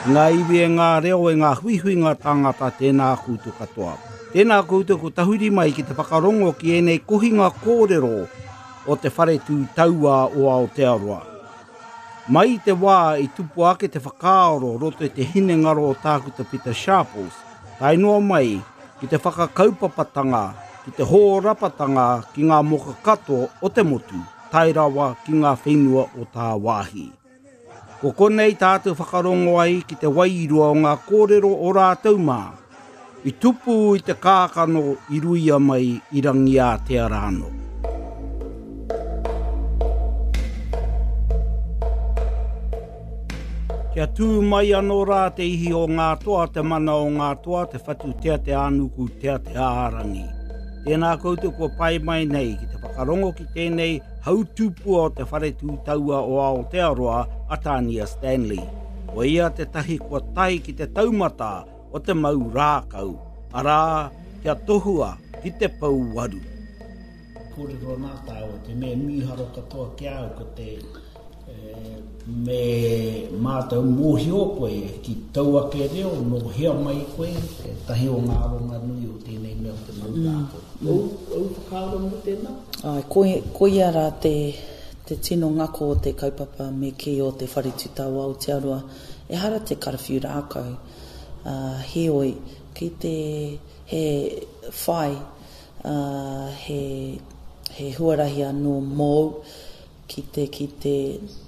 Ngā iwi e ngā reo e ngā huihui ngā tangata tēnā koutou katoa. Tēnā koutou ko tahuri mai ki te whakarongo ki enei kohinga kōrero o te whare tū taua o Aotearoa. Mai te wā i tupu ake te whakaoro roto i te hine ngaro o tākuta Peter Sharples, tainoa mai ki te whakakaupapatanga, ki te hōrapatanga ki ngā moka kato o te motu, tairawa ki ngā whenua o tā wāhi. Ko konei tātou whakarongo ai ki te wairua o ngā kōrero o rātou mā, i tupu i te kākano i ruia mai i rangi a te arano. Kia tū mai anō rā te ihi o ngā toa, te mana o ngā toa, te whatu tea te ānuku, tea te ārangi. Tēnā koutou kua pai mai nei ki te whakarongo ki tēnei hautupua o te whare tū taua o Aotearoa a Tania Stanley. O ia te tahi kua tai ki te taumata o te mau rākau. Arā, kia tohua ki te pau waru. Kōrero nā tāo, te me miharo katoa kia au ko te me mātou mōhio koe ki tauake reo, no hea mai koe, te tahi o ngā ronga nui o tēnei mea o te mau rākau. Au whakaaro mo tēnā? Ko ia rā te tino ngako o te kaupapa me ki o te wharitutau Aotearoa, e hara te karawhiu rākau. Heoi, ki te he whai, he huarahi anō mōu, ki te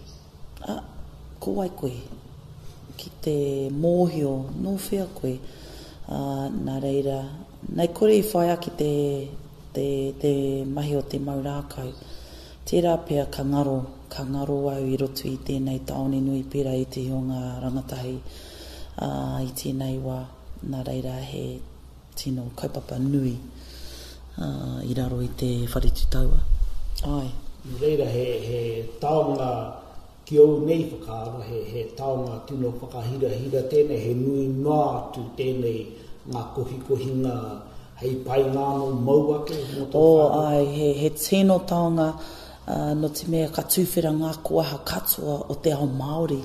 ko wai koe, ki te mōhio, no whea koe, nā reira, nei kore i whaia ki te mahi o te mau rākau. Tērā pia ka ngaro au i roto i tēnei taone nui pera i te o ngā rangatahi i tēnei wā, nā reira he tino kaupapa nui i raro i te wharitutaua. Ai. Reira he taonga ki au nei whakaaro, he taonga tino whakahira tēnei, he nui noa tu tēnei ngā kohinga, hei pai ngāno mauake. Ai, he tino taonga no te mea ka tūwhera ngā kuaha katoa o te ao Māori.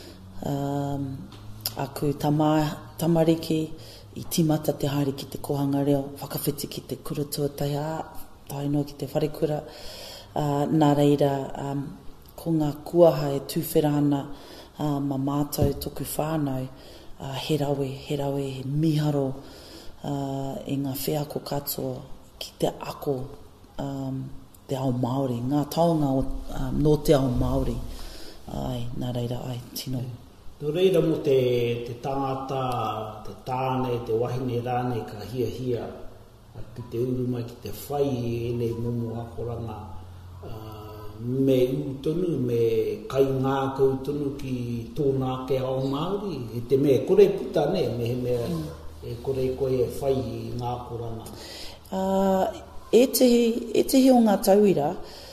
Aku tamariki i timata te haere ki te kohanga reo, whakawhiti ki te kuratua taino ki te wharekura. Nā reira, ko ngā kuaha e tūwhera ana ma mātou toku whānau, he rawe, he miharo e ngā wheako katoa ki te ako te ao Māori, ngā taonga no te ao Māori. Ai, nā reira, ai, tino. Nō reira mo te tangata, te tāne, te wahine rāne ka hia, ki te urumai, ki te whai e nei momo akoranga, me utonu, me kai ngā kautonu ki tōnā ke ao Māori, e te mea kore puta ne, me e kore koe e whai i ngā koranga. E tehi o ngā tauira,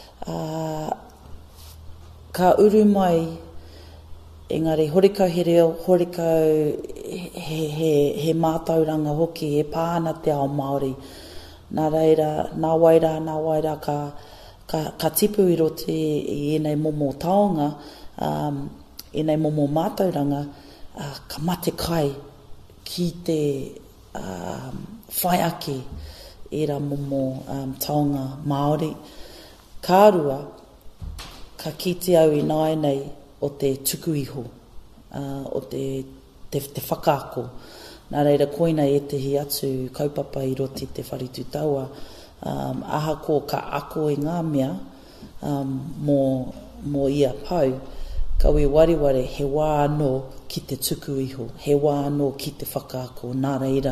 ka uru mai, engari horikau he reo, horikau he mātauranga hoki, e pāna te ao Māori. Nā reira, nā waira ka tipu i rote i enei momo taonga, enei momo mātauranga, ka mate kai ki te whai ake era momo taonga Māori. Kārua, ka kite au i nāi nei o te tuku iho, o te whakaako. Nā reira koina e tehi atu kaupapa i roti te wharitutaua, aha ko ka ako i ngā mea mō ia pau, ka we wariware he wā anō ki te tuku iho, he wā anō ki te whakaako. Nā reira,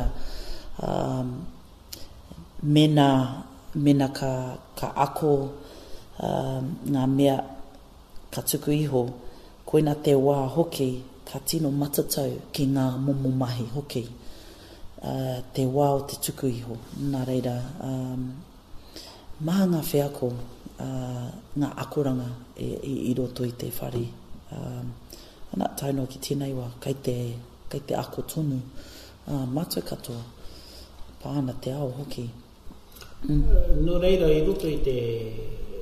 mena ka ako ngā mea ka tuku iho, koina te wā hoki, ka tino matatau ki ngā momo mahi hoki, te wā o te tuku iho. Nā reira, maha ngā wheako, ngā akoranga i roto i te whare. Ana taino ki tēnei wā, kei te ako tonu, mātou katoa, pāna te ao hoki. Nō reira, i roto i te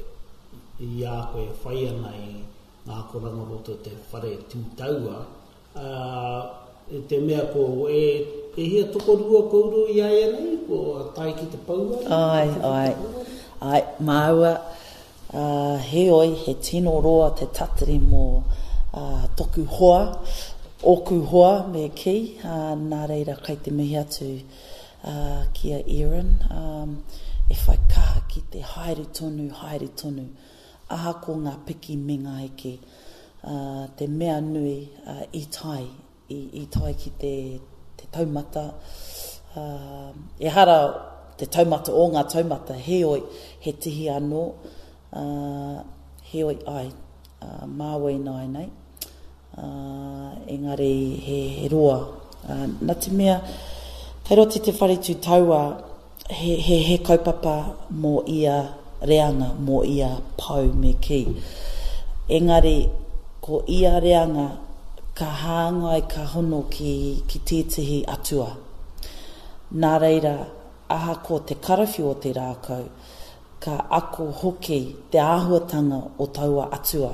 i a koe whai ana i ngā koranga roto te whare tūtaua, E te mea ko hia tokorua kouru i aia nei, ko tai ki te paua. Ai, maua, he oi, he tino roa te tatari mō toku hoa, oku hoa me ki, nā reira kai te mihi atu kia Erin, e whai kaha ki te haere tonu, aha ko ngā piki me ngā eke, te mea nui i tai ki te taumata, e hara te taumata o ngā taumata, he oi, he tihi anō, he oi ai, māwai nai nei, engari he roa. Nā te mea, kei roti te wharetu taua, he kaupapa mō ia reanga, mō ia pau me ki. Engari, ko ia reanga, ka hāngai ka hono ki tētahi atua. Nā reira, aha ko te karawhi o te rākau, ka ako hoki te āhuatanga o taua atua.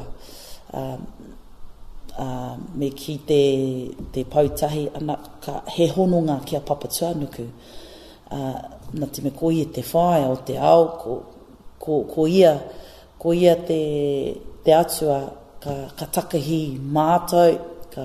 Me ki te pautahi, ana ka he hononga kia papatuanuku. Nā te me ko ia te whae o te ao, ko ia te atua, ka takahi mātou, ka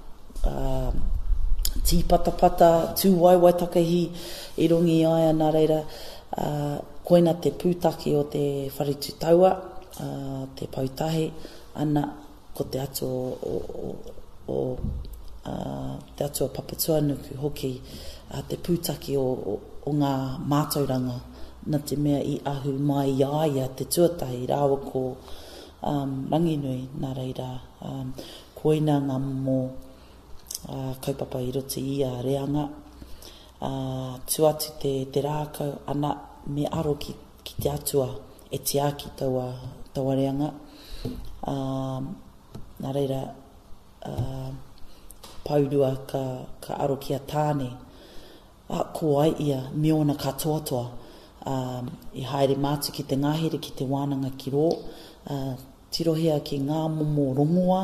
tīpatapata, tūwaiwai takahi i rungi aia nā reira, koina te pūtaki o te wharetu taua, te pautahi, ana ko te atua te atua papatuanuku hoki, te pūtaki o ngā mātauranga, nā te mea i ahu mai i aia te tuatahi, rāua ko ranginui nā reira, koina ngā mō kaupapa i roti i a reanga, tuatu te rākau, ana me aro ki te atua, e te aki taua reanga. Nā reira, paurua ka aro ki a tāne, ko ai ia, miona ka toatoa, i haere mātu ki te ngahere, ki te wānanga ki rō, tirohia ki ngā momo rongoa,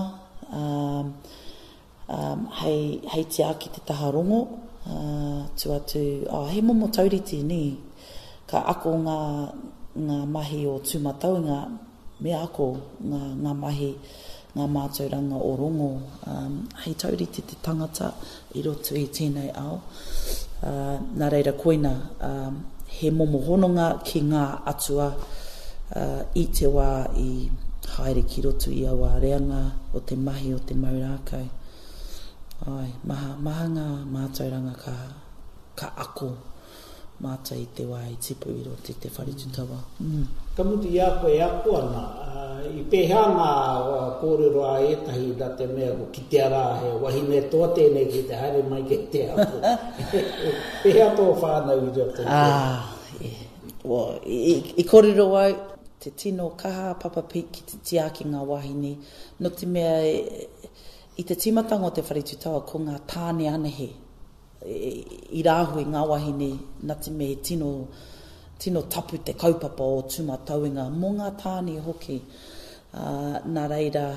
hei te aki te taha rongo, tuatu, he momo tauriti ni, ka ako ngā mahi o tūmataunga, me ako ngā mahi, ngā mātauranga o rongo, hei tauriti te tangata i roto i tēnei ao. Nā reira koina, he momo hononga ki ngā atua i te wā i haere ki roto i awa reanga o te mahi o te maurākau. Ai, maha ngā mātauranga ka ako mātai te wā i tipu i roti te wharetu tawa. Ka mutu i a koe ako ana, i pēhea ngā kōrero a etahi da te mea ko ki te ara he wahine toa tēnei ki te haere mai ke te ako. Pēhea tō whānau i roto. I kōrero au, te tino kaha papapi ki te tiaki ngā wahine, no te mea i te timatanga o te wharetu tawa ko ngā tāne anehe, i rāhui ngā wahine, nā te me tino tapu te kaupapa o tūmatauinga, mō ngā tāne hoki, nā reira,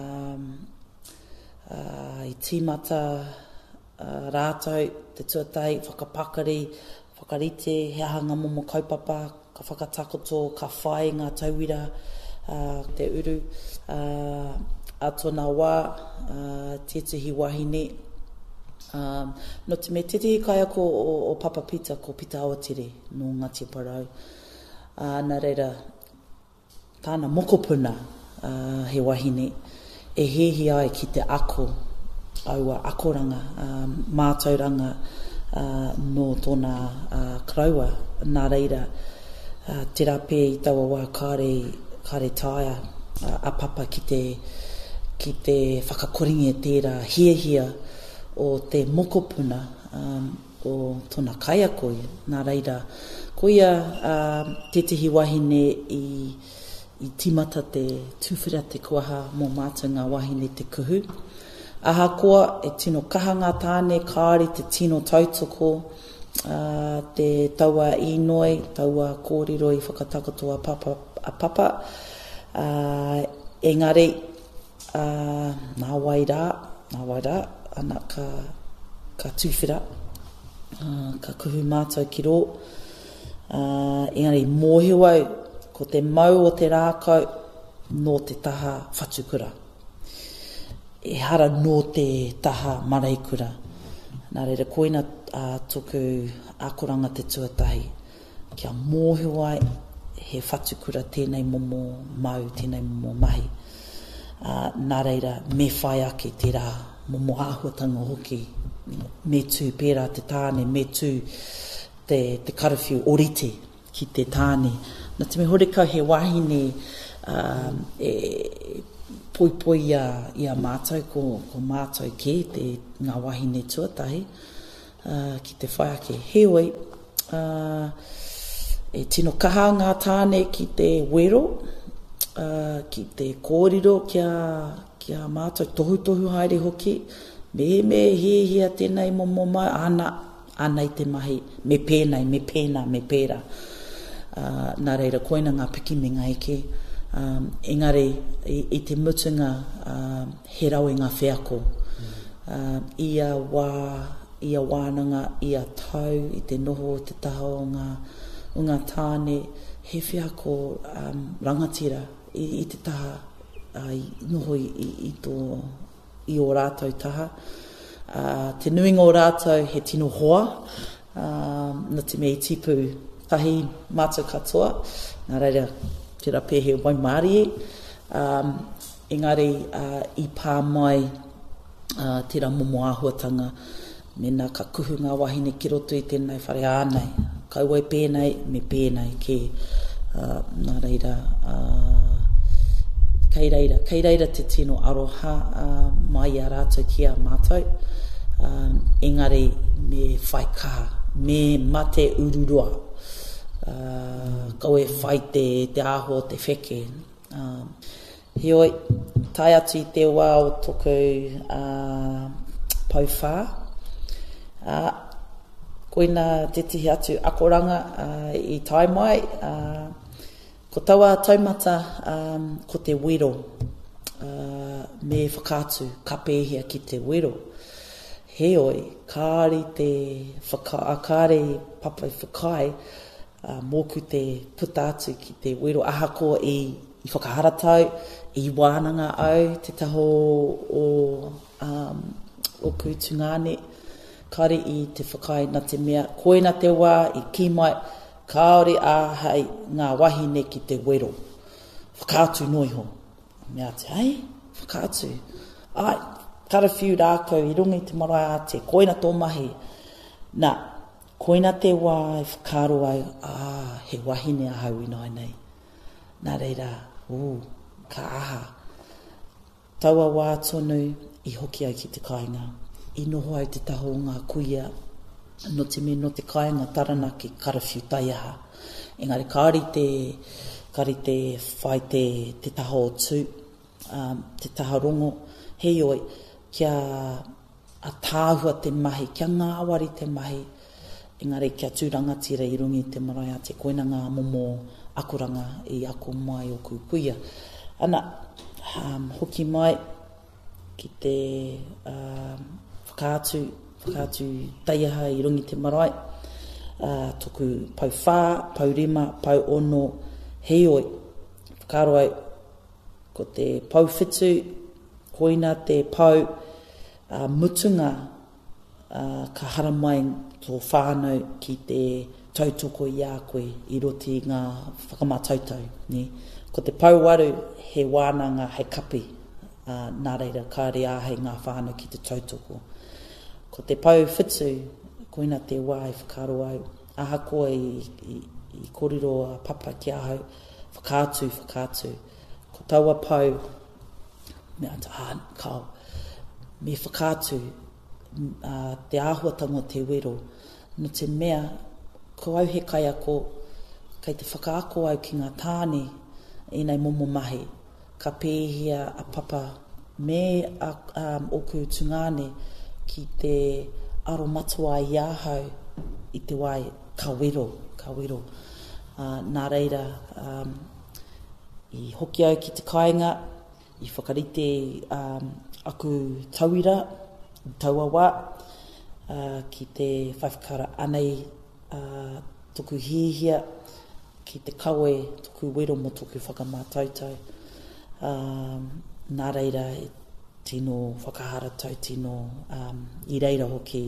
i tīmata rātou, te tuatai, whakarite, he ahanga momo kaupapa, ka whakatakoto, ka whae ngā tauira, te uru, a tōna wā, tētahi wahine, no te me tētahi kai ako o Papa Pita, ko Pita Awatere, no Ngāti Parau. Nā reira, tāna mokopuna he wahine, e hehi ai ki te ako, aua akoranga, mātauranga no tōna kraua. Nā reira, te rape i taua wā kāre tāia, a papa ki te whakakoringi e tērā hia o te mokopuna o tōna kaiakoi. Nā reira, ko ia tētahi wahine i timata te tūwhira te kuaha mō mātou ngā wahine te kuhu. Aha koa e tino kahanga tāne, kāre te tino tautoko, te taua inoi, taua kōrero i whakatakoto a papa. Engari, nā waira, ana ka tūwhira, ka kuhu mātou ki rō. Engari mōhio au, ko te mau o te rākau, no te taha whatukura. E hara no te taha maraikura. Nā reira, koina toku akoranga te tuatahi. Kia mōhio ai, he whatukura tēnei momo mau, tēnei momo mahi. Nā reira, me whai ake te rā, momo āhuatanga hoki, me tū pērā te tāne, me tū te karawhiu orite ki te tāne. Nā te me horeka he wahine poi ia mātou ko mātou ke te ngā wahine tuatahi ki te whai ake. Heoi, e tino kaha ngā tāne ki te wero, ki te kōrero kia mātou tohu haere hoki, me hia tēnei momo mai, ana i te mahi, me pēra. Nā reira, koina ngā pikimenga eke, engari i te mutunga he rau i ngā wheako. Ia wānanga, ia tau, i te noho, te taha o ngā tāne, he wheako rangatira i te taha, noho i o rātou taha. Te nuinga o rātou he tino hoa, na te mei tipu tahi mātou katoa, nā reira, te rape he Waimarie, engari i pā mai te rā momo āhuatanga, mena ka kuhu ngā wahine ki roto i tēnei whare ānei, kauai pēnei, me pēnei ke, nā reira, kei reira te tino aroha mai a rātou ki a mātou, engari me whai kaha, me mate ururua, koe whai te aho, te wheke. Heoi, tai atu i te wā o toku pauwhā. Koina te tihi atu akoranga i tai mai, ko taua taumata ko te wero, me whakātu, ka pēhia ki te wero. Heoi, kāre papai whakai, mōku te puta atu ki te wero ahako i whakaharatau, i wānanga au, te taho o kūtungane, kare i te whakai na te mea, koina te wā, i ki mai, kaore āhei ngā wahine ki te wero. Whakātu noiho. Mea te, hei, whakātu. Ai, karawhiu rākau, i rungi te marae a te, koina tō mahi. Nā, koina te wā, i whakaro ai, he wahine ahau inai nei. Nā reira, ka aha. Taua wā tonu, i hoki ai ki te kāinga. I noho ai te taho o ngā kuia, no te me no te kāinga taranaki karawhiu taiaha. Engari, kāri te whai te taho o tū, te taha rongo, heoi, kia a tāhua te mahi, kia ngāwari te mahi, engari kia tūrangatira i rungi te marae a te koina ngā momo akuranga i ako mai o kukuia. Ana, hoki mai ki te whakātu taiaha i rungi te marae, toku pau whā, pau rima, pau ono, heoi, whakaro ai, ko te pau whitu, koina te pau mutunga, ka haramai tō whānau ki te tautoko i a koe i roti ngā whakamatautau. Ne? Ko te pau waru he wānanga he kapi, nā reira kāre āhei ngā whānau ki te tautoko. Ko te pau whitu, koina te wā i whakaro au, aha koe i koriro a papa ki ahau, whakātu. Ko taua pau, mea ta kao, me whakātu te āhuatanga o te wero, no te mea, ko au he kai ako, kei te whakaako au ki ngā tāne, i nei momo mahi, ka pēhia a papa, me oku tungane, ki te aro matua i ahau, i te wai, ka wero. Nā reira, i hoki au ki te kāinga, i whakarite aku tauira, taua wā, ki te whaiwhakara anei tuku hihia, ki te kawe, tuku wero mo tuku whakamātautau. Nā reira, tino whakahara tau, tino I reira hoki,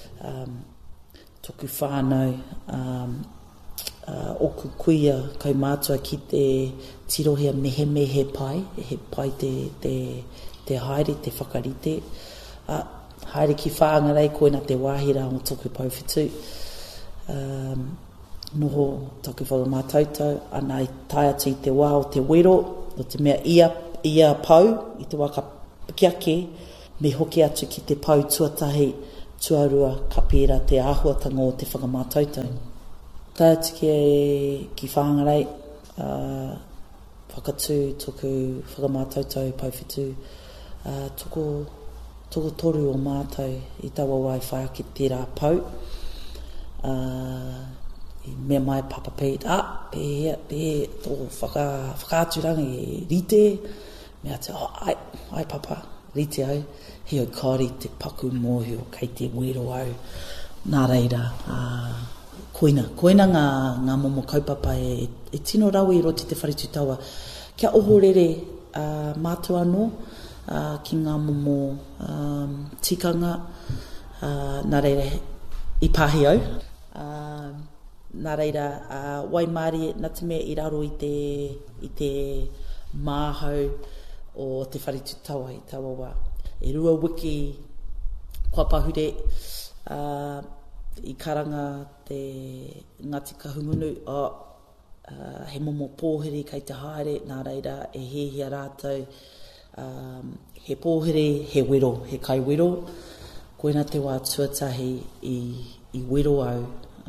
tuku whānau, oku kuia kau mātua ki te tirohia mehe pai, he pai te haere, te whakarite. Haere ki whaangarei koina te wāhira o tuku pauwhitu. Noho tuku whakamātautau, ana I tai atu I te wā o te wero, o te mea ia pau, I te waka piake, me hoki atu ki te pau tuatahi, tuarua, ka pēra te āhuatanga o te whakamātautau. Tai atu ki whaangarei, whakatū tuku whakamātautau pauwhitu, tuku toru o mātou I taua wai whai ki tērā pau. Mea mai papa pēt, pē, tō whakāturanga I rite, mea te, ai papa, rite au, heo kāri te paku mōhio, kei te wero au, nā reira, koina ngā momo kaupapa e tino rau I roti te wharitu taua, kia ohorere mātua anō, ki ngā momo tikanga, nā reira I pāhi au, nā reira, wai Māori, nā te mea I raro I te māhau o te wharitu taua I taua wā. E rua wiki kua pahure I karanga te Ngāti Kahungunu, he momo pōhiri kei te haere, nā reira e hehia rātou, he pōhiri, he wero, he kai wero, koina te wā tuatahi I wero au,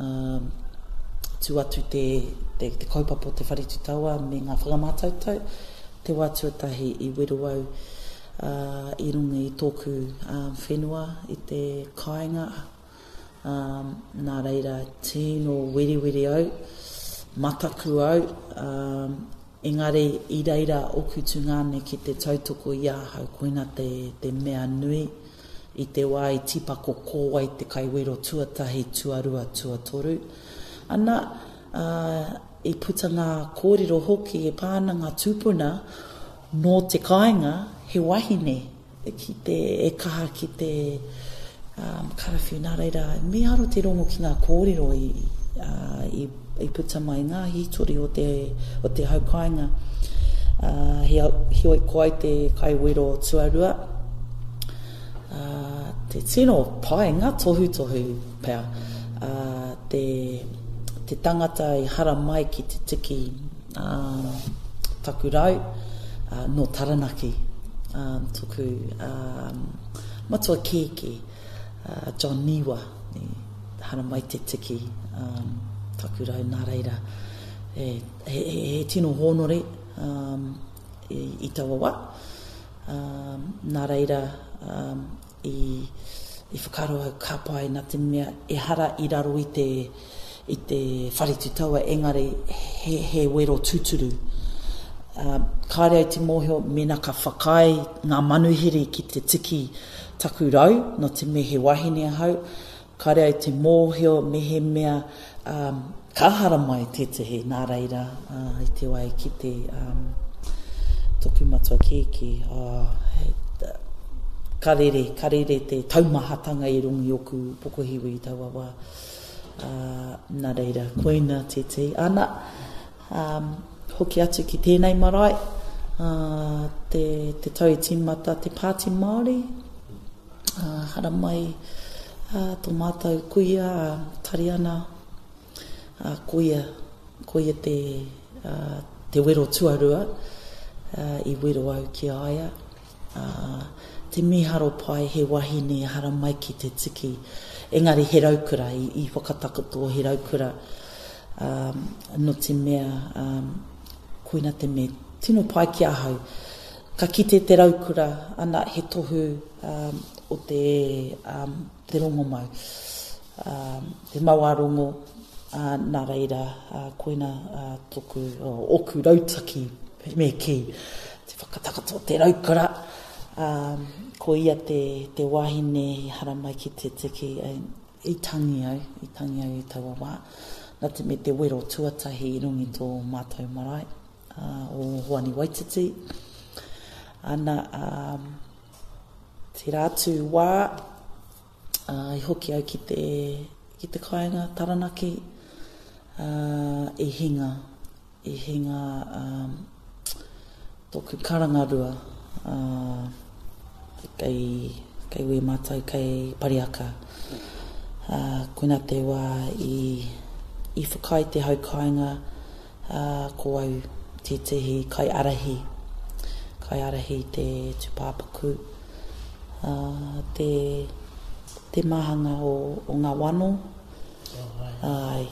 tu atu te kaupapa o te wharitu taua me ngā whakamātautau, te wā tuatahi I wero au, I runga I tōku whenua, I te kāinga, nā reira tino weri au, mataku au, engari I reira oku tungane ki te tautoko I ahau, koina te mea nui, I te wā I tipako kōwai te kaiwero tuatahi, tuarua, tuatoru. Ana, I puta ngā kōrero hoki e pāna ngā tūpuna no te kāinga, he wahine, ki te e kaha ki te karawhiu nā reira, me aro te rongo ki ngā kōrero I puta mai ngā hitori o te haukainga. Hioi koai te kaiwero tuarua, te tino pai ngā tohu pēr, te tangata I hara mai ki te tiki takurau, no Taranaki, tuku matua kēke, John Niwa, hara mai te tiki takurau nā reira. He tino honore I taua wā, nā reira I whakaro au kāpai nā te mea e hara I raro I te wharitu taua engari he wero tūturu. Kāre au te mōhio mena ka whakai ngā manuhiri ki te tiki takurau, no te me he wahine ahau. Kāre au te mōhio me he mea kāhara mai tētahi nā reira I te wai ki te toku matua kēke. Karere te taumahatanga I rungi oku pokohiwi I taua wā. Nā reira, koina tētai. Ana, hoki atu ki tēnei marae, te tau I tīmata, te Pāti Māori, hara mai, tō mātou kuia, tariana, koia te wero tuarua, I wero au ki aia, te miharo pai he wahine hara mai ki te tiki, engari he raukura, I whakatakato he raukura, no te mea, koina te me, tino pai ki ahau, ka kite te raukura, ana he tohu o te rongo mau, te mauarongo, nā reira, koina toku, oku rautaki, me ki, te whakatakato te raukura, ko ia te wahine hara mai ki te tiki i tangi au i taua wā. Nā te me te wero tuatahi i rungi tō mātou marae o Hoani Waititi. Ana te rātu wā i hoki au ki te kāinga taranaki i hinga tōku karangarua kei ue mātou kei pariaka. Kuna te wā i whakai te haukainga ko au tētehi kai arahi te tupāpaku te mahanga o ngā wano. Ai.